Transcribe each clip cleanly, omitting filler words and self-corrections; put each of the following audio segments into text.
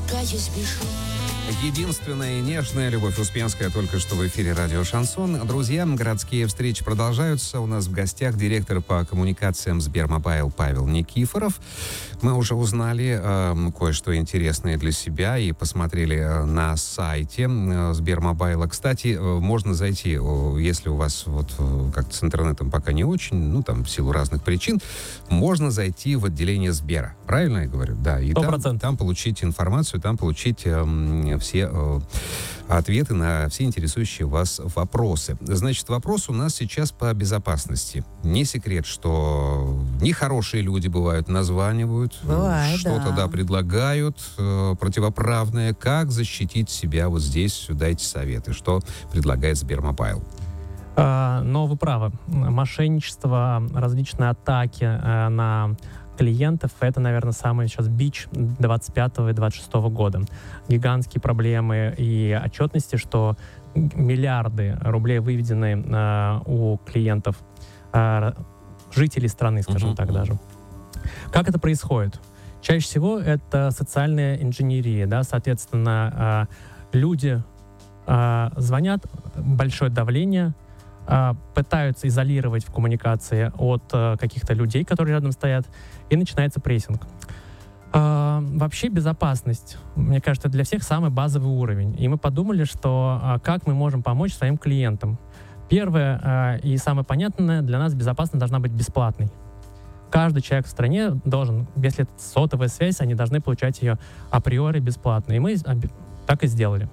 Единственная и нежная Любовь Успенская только что в эфире радио «Шансон». Друзья, городские встречи продолжаются. У нас в гостях директор по коммуникациям Сбермобайл Павел Никифоров. Мы уже узнали кое-что интересное для себя и посмотрели на сайте Сбермобайла. Кстати, можно зайти, если у вас вот как-то с интернетом пока не очень, ну там в силу разных причин, можно зайти в отделение Сбера. Правильно я говорю? Да. И там получить информацию, там получить все ответы на все интересующие вас вопросы. Значит, вопрос у нас сейчас по безопасности. Не секрет, что нехорошие люди бывают, названивают, что-то предлагают противоправное. Как защитить себя вот здесь? Дайте советы. Что предлагает Сбермобайл? Но вы правы. Мошенничество, различные атаки на клиентов — это, наверное, самый сейчас бич 25 и 26 года. Гигантские проблемы и отчетности, что миллиарды рублей выведены у клиентов, жителей страны, скажем так даже. Как это происходит? Чаще всего это социальная инженерия, да, соответственно, люди звонят, большое давление, пытаются изолировать в коммуникации от каких-то людей, которые рядом стоят, и начинается прессинг. Вообще безопасность, мне кажется, для всех самый базовый уровень. И мы подумали, что как мы можем помочь своим клиентам. Первое и самое понятное, для нас безопасность должна быть бесплатной. Каждый человек в стране должен, если это сотовая связь, они должны получать ее априори бесплатно. И мы так и сделали.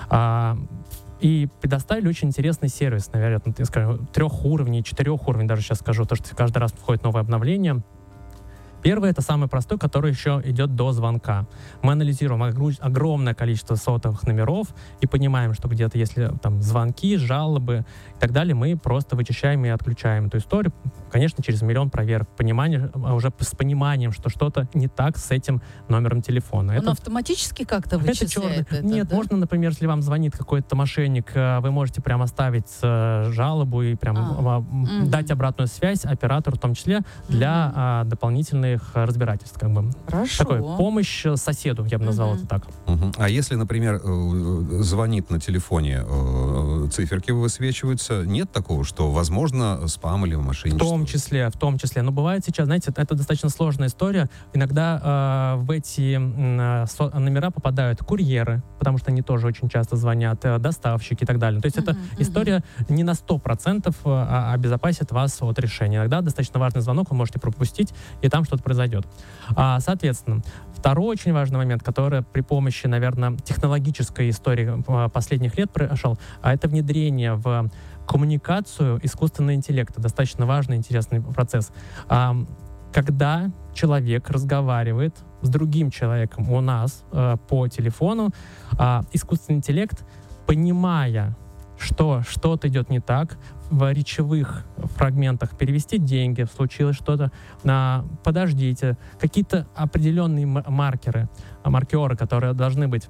И предоставили очень интересный сервис, наверное, скажем, 3 уровней, 4 уровней, даже сейчас скажу, то, что каждый раз входит новое обновление. Первое — это самый простой, который еще идет до звонка. Мы анализируем огромное количество сотовых номеров и понимаем, что где-то, если там звонки, жалобы и так далее, мы просто вычищаем и отключаем эту историю. Конечно, через миллион проверок, уже с пониманием, что что-то не так с этим номером телефона. Он автоматически как-то вычисляет это? Нет, да? можно, например, если вам звонит какой-то мошенник, вы можете прямо оставить жалобу и прям дать обратную связь оператору, в том числе для дополнительных разбирательств. Как бы. Хорошо. Такой помощь соседу, я бы назвал это так. А если, например, звонит на телефоне, циферки высвечиваются, нет такого, что, возможно, спам или мошенничество? В том числе. Но бывает сейчас, знаете, это достаточно сложная история. Иногда в эти номера попадают курьеры, потому что они тоже очень часто звонят, доставщики и так далее. То есть эта история не на 100% обезопасит вас от решения. Иногда достаточно важный звонок вы можете пропустить, и там что-то произойдет. Соответственно, второй очень важный момент, который при помощи, наверное, технологической истории последних лет прошел, это внедрение в коммуникацию искусственного интеллекта. Достаточно важный, интересный процесс. Когда человек разговаривает с другим человеком у нас по телефону, искусственный интеллект, понимая, что что-то идет не так, в речевых фрагментах перевести деньги, случилось что-то, подождите, какие-то определенные маркеры, которые должны быть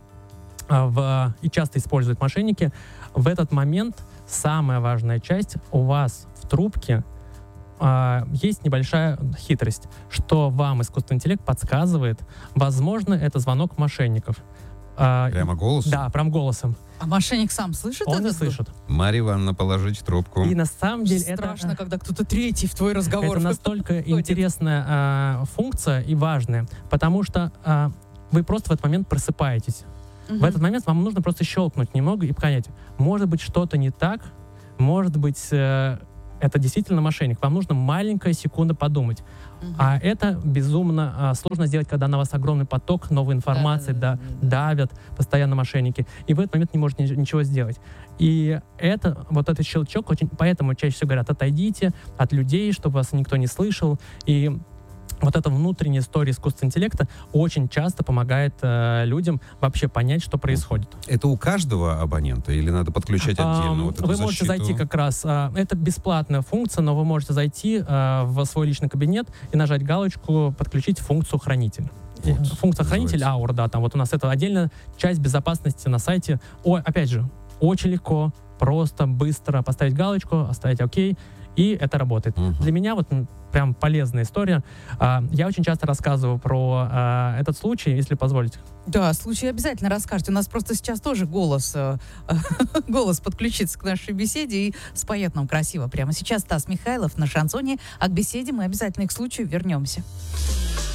и часто используют мошенники, в этот момент самая важная часть у вас в трубке есть небольшая хитрость, что вам искусственный интеллект подсказывает, возможно, это звонок мошенников. Прямо голосом? Да, прям голосом. А мошенник сам слышит? Он не слышит. Марья Ивановна, положите трубку. И на самом деле страшно, когда кто-то третий в твой разговор. Это настолько интересная функция и важная, потому что вы просто в этот момент просыпаетесь. В этот момент вам нужно просто щелкнуть немного и понять, может быть, что-то не так, может быть, это действительно мошенник. Вам нужно маленькая секунда подумать. А это безумно сложно сделать, когда на вас огромный поток новой информации, давят постоянно мошенники. И в этот момент не можете ничего сделать. И этот щелчок, поэтому чаще всего говорят, отойдите от людей, чтобы вас никто не слышал. И вот эта внутренняя история искусственного интеллекта очень часто помогает людям вообще понять, что происходит. Это у каждого абонента или надо подключать отдельно вот эту Вы можете зайти как раз, это бесплатная функция, но вы можете зайти в свой личный кабинет и нажать галочку «Подключить функцию хранитель». Функция хранитель Аур, да, там вот у нас это отдельная часть безопасности на сайте. Опять же, очень легко, просто, быстро поставить галочку, оставить ОК, и это работает. Для меня вот прям полезная история. Я очень часто рассказываю про этот случай, если позволите. Да, случай обязательно расскажете. У нас просто сейчас тоже голос подключится к нашей беседе и споет нам красиво. Прямо сейчас Стас Михайлов на шансоне, а к беседе мы обязательно к случаю вернемся.